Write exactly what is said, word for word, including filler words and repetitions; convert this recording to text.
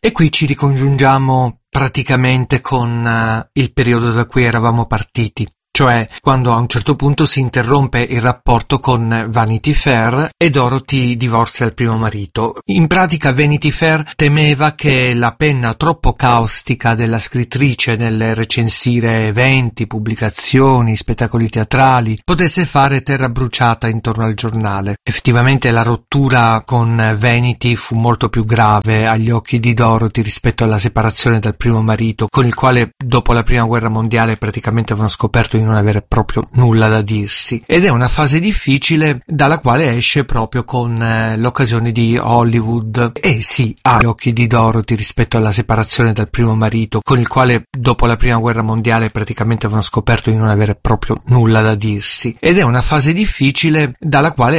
E qui ci ricongiungiamo praticamente con uh, il periodo da cui eravamo partiti. Cioè quando a un certo punto si interrompe il rapporto con Vanity Fair e Dorothy divorzia il primo marito. In pratica Vanity Fair temeva che la penna troppo caustica della scrittrice nel recensire eventi, pubblicazioni, spettacoli teatrali potesse fare terra bruciata intorno al giornale. Effettivamente la rottura con Vanity fu molto più grave agli occhi di Dorothy rispetto alla separazione dal primo marito, con il quale dopo la prima guerra mondiale praticamente avevano scoperto di non avere proprio nulla da dirsi, ed è una fase difficile dalla quale esce proprio con eh, l'occasione di Hollywood. E sì, agli occhi di Dorothy rispetto alla separazione dal primo marito, con il quale dopo la prima guerra mondiale praticamente avevano scoperto di non avere proprio nulla da dirsi, ed è una fase difficile dalla quale